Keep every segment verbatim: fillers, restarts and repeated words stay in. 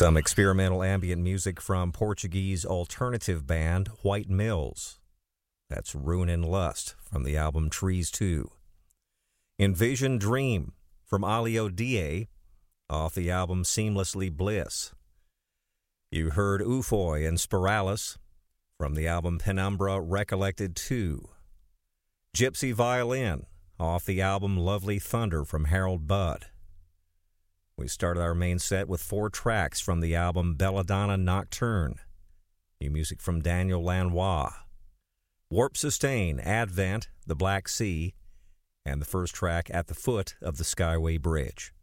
Some experimental ambient music from Portuguese alternative band White Mills. That's Ruin and Lust from the album Trees two. Envision Dream from Alio Die off the album Seamlessly Bliss. You heard Ufoi and Spiralis from the album Penumbra Recollected two. Gypsy Violin off the album Lovely Thunder from Harold Budd. We started our main set with four tracks from the album Belladonna Nocturne. New music from Daniel Lanois. Warp Sustain, Advent, The Black Sea, and the first track At the Foot of the Skyway Bridge.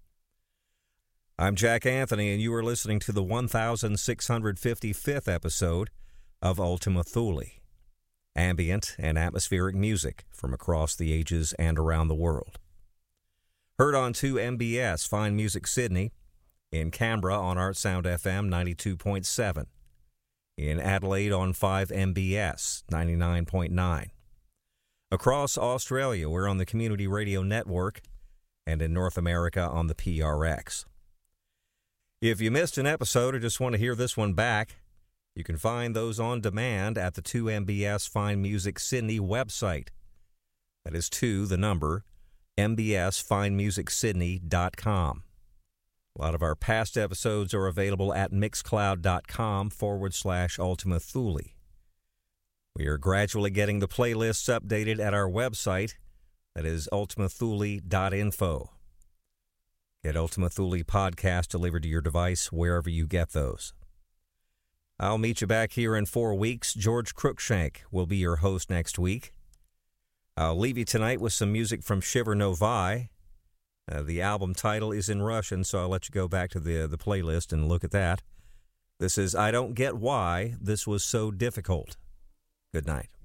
I'm Jack Anthony, and you are listening to the one thousand six hundred fifty-fifth episode of Ultima Thule. Ambient and atmospheric music from across the ages and around the world. Heard on two M B S, Fine Music Sydney, in Canberra on Art Sound F M ninety-two point seven, in Adelaide on five M B S ninety-nine point nine. Across Australia, we're on the Community Radio Network, and in North America on the P R X. If you missed an episode or just want to hear this one back, you can find those on demand at the two M B S Fine Music Sydney website. That is two, the number, m b s fine music sydney dot com. A lot of our past episodes are available at mixcloud.com forward slash Ultima Thule. We are gradually getting the playlists updated at our website. That is ultima thule dot info. Get Ultima Thule podcast delivered to your device wherever you get those. I'll meet you back here in four weeks. George Cruikshank will be your host next week. I'll leave you tonight with some music from Shiver Novai. Uh, the album title is in Russian, so I'll let you go back to the, the playlist and look at that. This is I Don't Get Why This Was So Difficult. Good night.